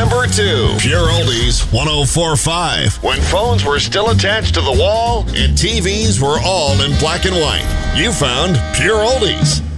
number 2. Pure Oldies 104.5. When phones were still attached to the wall and TVs were all in black and white, you found Pure Oldies.